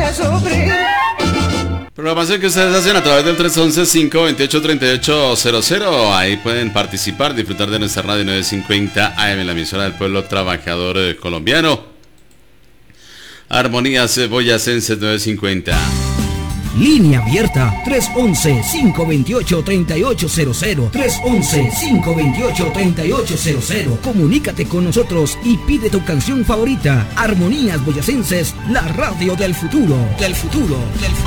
Programación que ustedes hacen a través del 311-528-3800. Ahí pueden participar, disfrutar de nuestra radio 950 AM, la emisora del pueblo trabajador colombiano. Armonías Boyacenses 950. Línea abierta 311-528-3800. 311-528-3800. Comunícate con nosotros y pide tu canción favorita. Armonías Boyacenses, la radio del futuro. Del futuro. Del futuro.